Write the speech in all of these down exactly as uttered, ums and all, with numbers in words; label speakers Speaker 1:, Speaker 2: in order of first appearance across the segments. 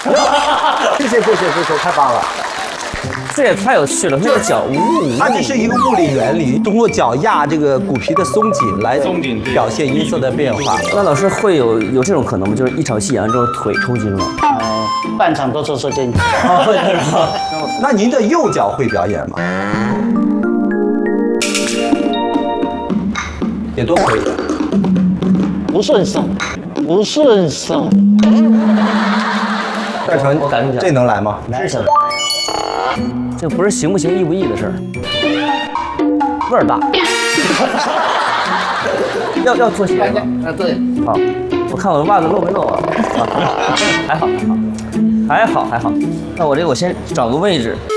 Speaker 1: 谢谢谢谢谢谢，太棒了。
Speaker 2: 这也太有趣了，这个脚呜呜。
Speaker 1: 它这是一个物理原理，通过脚压这个骨皮的松紧来表现音色的变化。
Speaker 2: 那老师会有有这种可能吗？就是一场戏演完之后腿抽筋了？
Speaker 3: 呃，半场都抽抽筋。
Speaker 2: 啊，会是吧？
Speaker 1: 那您的右脚会表演吗？也都可以。
Speaker 3: 不顺手，不顺手。
Speaker 1: 戴成，
Speaker 2: 我感受一下，
Speaker 1: 这能来吗？
Speaker 2: 试试。这不是行不行、易不易的事儿，味儿大。要要脱鞋吗？
Speaker 3: 啊，对。
Speaker 2: 好，我看我的袜子漏没漏啊？还好还好还好还好。那我这个我先找个位置。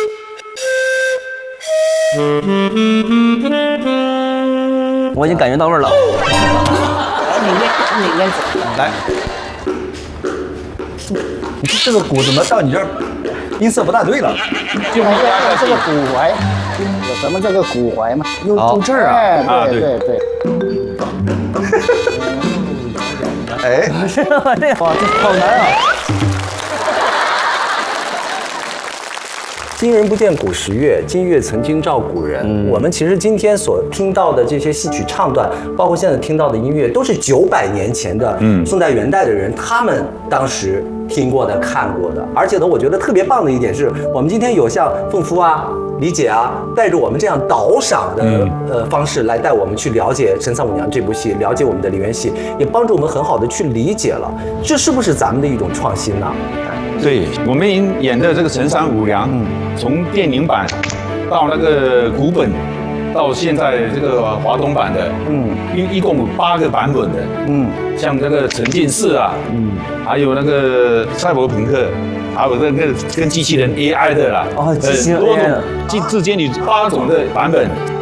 Speaker 2: 我已经感觉到味儿了。
Speaker 3: 你先，你先走。
Speaker 1: 来，你这个鼓怎么到你这儿音色不大对了？
Speaker 3: 就这个这个骨踝，有什么叫做骨踝吗？
Speaker 2: 用用这儿啊？
Speaker 3: 哎，对对对。
Speaker 1: 哎，
Speaker 2: 这个哇，这好难啊！
Speaker 1: 今人不见古时月，今月曾经照古人。嗯、我们其实今天所听到的这些戏曲唱段，包括现在听到的音乐，都是九百年前的，嗯，宋代元代的人，他们当时听过的、看过的。而且呢，我觉得特别棒的一点是，我们今天有像凤夫啊、李姐啊，带着我们这样导赏的、嗯、呃方式来带我们去了解《神三五娘》这部戏，了解我们的梨园戏，也帮助我们很好的去理解了。这是不是咱们的一种创新呢？
Speaker 4: 对，我们演的这个《陈三五娘》，从电影版到那个古本，到现在这个华东版的，嗯，一一共有八个版本的，嗯，像这个沉浸式啊，嗯，还有那个赛博朋克，还有那个跟机器人 A I 的啦，
Speaker 2: 哦，机器人 A I 的，
Speaker 4: 之之间有八种的版本。